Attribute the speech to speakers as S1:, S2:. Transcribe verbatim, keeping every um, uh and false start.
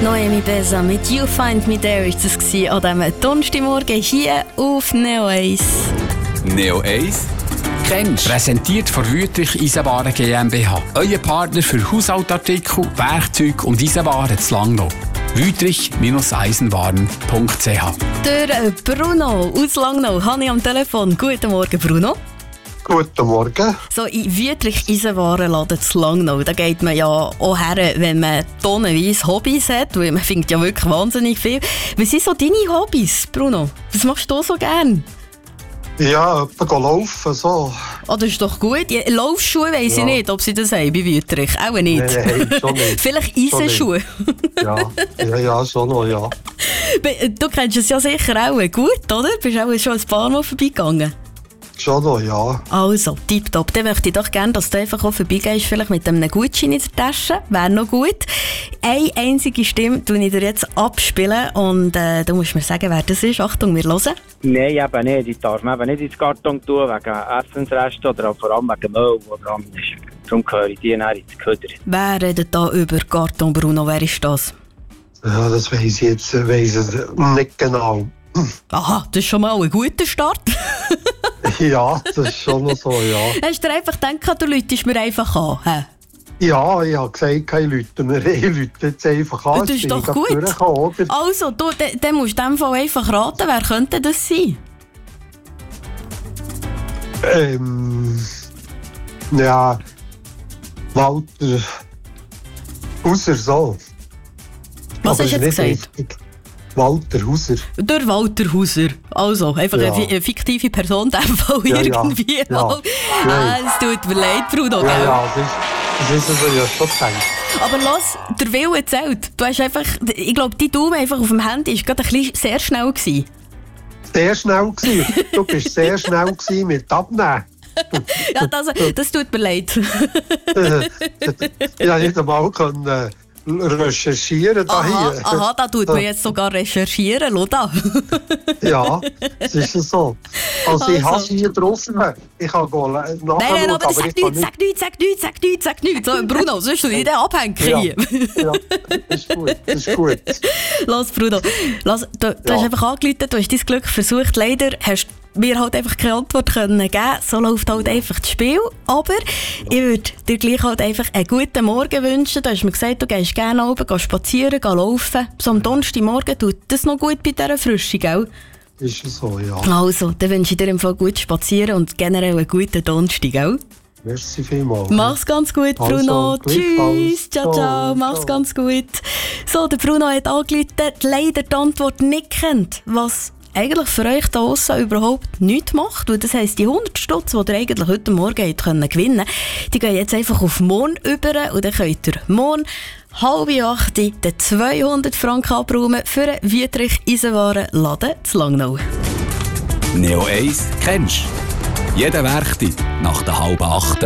S1: Noemi Besa mit «You Find Me There» war das an diesem Donnerstagmorgen hier auf Neo eins.
S2: Neo eins kennst. Präsentiert von Wüthrich Eisenwaren GmbH. Euer Partner für Haushaltsartikel, Werkzeug und Eisenwaren zu Langnau. wüthrich Eisenwaren punkt c h.
S1: Der Bruno aus Langnau habe ich am Telefon. Guten Morgen, Bruno.
S3: Guten Morgen.
S1: So, in Wüthrich Eisenwarenladen zu Langnau, da geht man ja auch her, wenn man tonnenweise Hobbys hat, weil man findet ja wirklich wahnsinnig viel. Was sind so deine Hobbys, Bruno? Was machst du so gern?
S3: Ja, etwa laufen, so.
S1: Oh, das ist doch gut. Ja, Laufschuhe weiss ja. ich nicht, ob sie das haben bei Wüthrich. Auch nicht.
S3: Nein, nein, schon nicht.
S1: Vielleicht Eisenschuhe.
S3: Ja, ja, ja, schon noch, ja.
S1: Du kennst es ja sicher auch gut, oder? Du bist auch schon ein paar Mal vorbeigegangen.
S3: Schon noch, ja.
S1: Also, tipptopp. Dann möchte ich doch gerne, dass du einfach auch vorbeigehst, vielleicht mit einem Gutschein in der Tasche. Wäre noch gut. Eine einzige Stimme tue ich dir jetzt abspielen und äh, du musst mir sagen, wer das ist. Achtung, wir hören.
S4: Nein, eben nicht. Ich darf man eben nicht ins Karton tun, wegen Essensresten oder vor allem wegen Müll, der dran ist. Darum gehöre ich die dann ins Köder.
S1: Wer redet da über Karton, Bruno? Wer ist das?
S3: Ja, das weiss ich jetzt weiss ich nicht genau.
S1: Aha, das ist schon mal ein guter Start.
S3: Ja, das ist schon noch so, ja.
S1: Hast du dir einfach gedacht, du läutest mir einfach an? He?
S3: Ja, ich habe gesagt, keine Leute mehr. Ich läute jetzt einfach an.
S1: Das ist doch gut. Also, du, dann, dann musst du in dem Fall einfach raten, wer könnte das sein?
S3: Ähm... Ja... Walter... Hauser, so.
S1: Was
S3: Aber
S1: hast du jetzt gesagt?
S3: Richtig. Walter Hauser.
S1: Der Walter Hauser. Also, einfach ja. eine fiktive Person, in dem Fall ja, irgendwie. Ja. Ja. Ah, es tut mir leid, Bruno.
S3: Ja, ja, das ist, das ist also ja schon gedacht.
S1: Aber lass, der Wille zählt. Du hast einfach, ich glaube, dein Daumen einfach auf dem Handy war gerade ein bisschen sehr schnell gewesen.
S3: Sehr schnell gewesen? Du bist sehr schnell gewesen mit Abnehmen.
S1: Ja, das, das tut mir leid.
S3: Ich konnte nicht einmal können, recherchieren da
S1: aha,
S3: hier.
S1: Aha, da tut man jetzt sogar recherchieren, schau da.
S3: Ja, das ist so. Also, also. Ich habe es hier draussen. Ich kann nachschauen.
S1: Nein, nein, aber, aber sag nichts, sag nichts, sag nichts, sag nichts, sag nichts. So, Bruno, sonst du nicht abhängen hier.
S3: Ja, das ist gut, das ist gut.
S1: Lass, Bruno, lass, du, du ja. hast einfach angerufen, du hast dein Glück versucht. Leider hast wir halt einfach keine Antwort können geben. So läuft halt einfach das Spiel. Aber ich würde dir gleich halt einfach einen guten Morgen wünschen. Du hast mir gesagt, du gehst gerne oben, gehst spazieren, gehst laufen. So am Donnerstagmorgen tut das noch gut bei dieser Frische, gell?
S3: Ist so, ja.
S1: Also, dann wünsche ich dir im Fall gut spazieren und generell einen guten Donnerstag, gell?
S3: Merci vielmals.
S1: Mach's ganz gut, Bruno. Also, tschüss. Ciao, ciao. Mach's ciao. ganz gut. So, der Bruno hat angerufen, leider die Antwort nicht kennt. Was eigentlich für euch da draussen überhaupt nichts macht. Weil das heisst, die hundert Stutz, die ihr eigentlich heute Morgen gewinnen könnt, die gehen jetzt einfach auf morgen über und dann könnt ihr morgen halb acht den zweihundert Franken abräumen für einen Wüthrich Eisenwarenladen zu Langnau.
S2: Neo eins kennst. Jeden Werktag nach der halben acht.